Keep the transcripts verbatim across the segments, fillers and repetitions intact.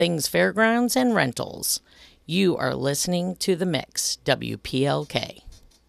things fairgrounds and rentals. You are listening to The Mix, W P L K.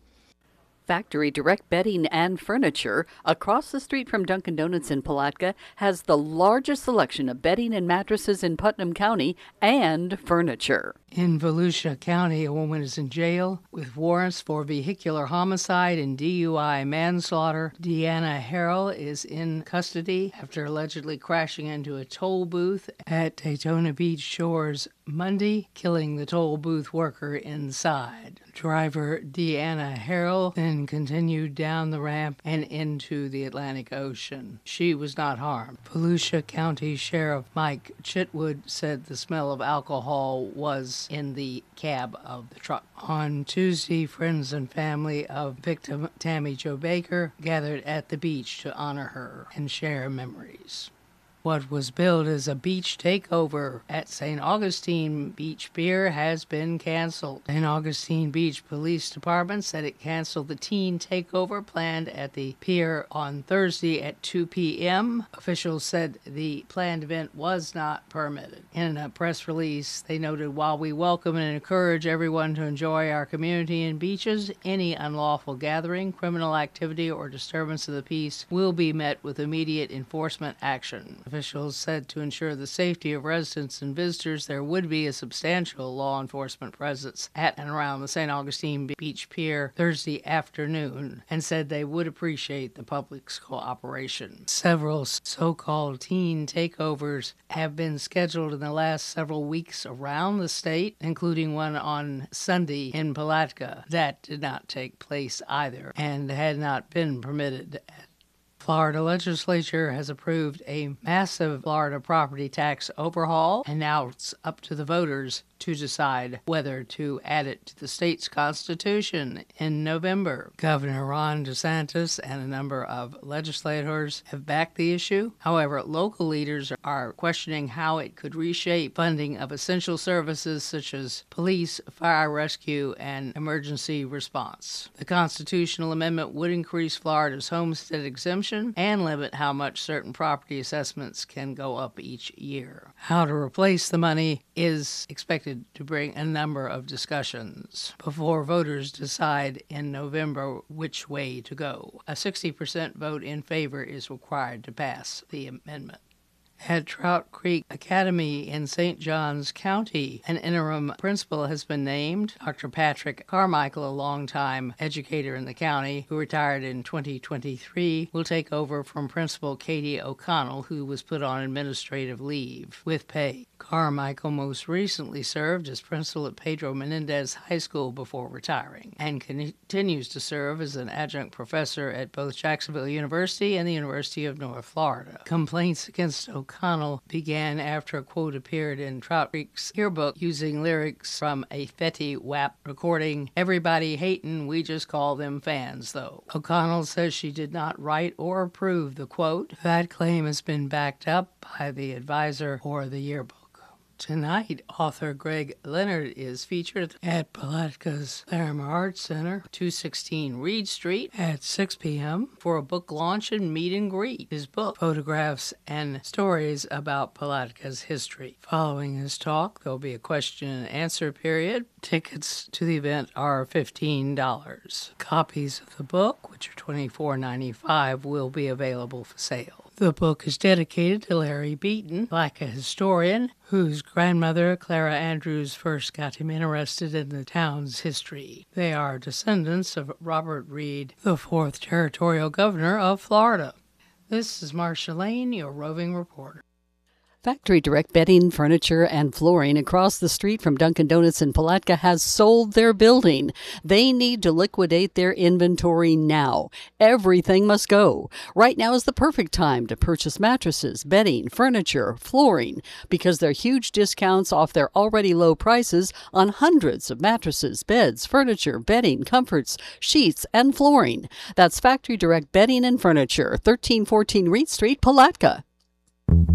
Factory Direct Bedding and Furniture, across the street from Dunkin' Donuts in Palatka, has the largest selection of bedding and mattresses in Putnam County and furniture. In Volusia County, a woman is in jail with warrants for vehicular homicide and D U I manslaughter. Deanna Harrell is in custody after allegedly crashing into a toll booth at Daytona Beach Shores Monday, killing the toll booth worker inside. Driver Deanna Harrell then continued down the ramp and into the Atlantic Ocean. She was not harmed. Volusia County Sheriff Mike Chitwood said the smell of alcohol was in the cab of the truck. On Tuesday, friends and family of victim Tammy Jo Baker gathered at the beach to honor her and share memories. What was billed as a beach takeover at Saint Augustine Beach Pier has been canceled. Saint Augustine Beach Police Department said it canceled the teen takeover planned at the pier on Thursday at two p.m. Officials said the planned event was not permitted. In a press release, they noted, while we welcome and encourage everyone to enjoy our community and beaches, any unlawful gathering, criminal activity, or disturbance of the peace will be met with immediate enforcement action. Officials said to ensure the safety of residents and visitors, there would be a substantial law enforcement presence at and around the Saint Augustine Beach Pier Thursday afternoon, and said they would appreciate the public's cooperation. Several so-called teen takeovers have been scheduled in the last several weeks around the state, including one on Sunday in Palatka. That did not take place either and had not been permitted at Florida legislature has approved a massive Florida property tax overhaul, and now it's up to the voters to decide whether to add it to the state's constitution in November. Governor Ron DeSantis and a number of legislators have backed the issue. However, local leaders are questioning how it could reshape funding of essential services such as police, fire rescue, and emergency response. The constitutional amendment would increase Florida's homestead exemption and limit how much certain property assessments can go up each year. How to replace the money is expected to bring a number of discussions before voters decide in November which way to go. A sixty percent vote in favor is required to pass the amendment. At Trout Creek Academy in Saint Johns County, an interim principal has been named. Doctor Patrick Carmichael, a longtime educator in the county who retired in twenty twenty-three, will take over from Principal Katie O'Connell, who was put on administrative leave with pay. Carmichael most recently served as principal at Pedro Menendez High School before retiring, and continues to serve as an adjunct professor at both Jacksonville University and the University of North Florida. Complaints against O'Connell began after a quote appeared in Trout Creek's yearbook using lyrics from a Fetty Wap recording, "Everybody hatin', we just call them fans, though." O'Connell says she did not write or approve the quote. That claim has been backed up by the advisor for the yearbook. Tonight, author Greg Leonard is featured at Palatka's Larimer Arts Center, two sixteen Reed Street, at six p.m. for a book launch and meet and greet. His book, photographs and stories about Palatka's history. Following his talk, there'll be a question and answer period. Tickets to the event are fifteen dollars. Copies of the book, which are twenty-four ninety-five, will be available for sale. The book is dedicated to Larry Beaton, like a historian whose grandmother, Clara Andrews, first got him interested in the town's history. They are descendants of Robert Reed, the fourth territorial governor of Florida. This is Marcia Lane, your roving reporter. Factory Direct Bedding, Furniture, and Flooring across the street from Dunkin' Donuts in Palatka has sold their building. They need to liquidate their inventory now. Everything must go. Right now is the perfect time to purchase mattresses, bedding, furniture, flooring, because they're huge discounts off their already low prices on hundreds of mattresses, beds, furniture, bedding, comforts, sheets, and flooring. That's Factory Direct Bedding and Furniture, thirteen fourteen Reed Street, Palatka.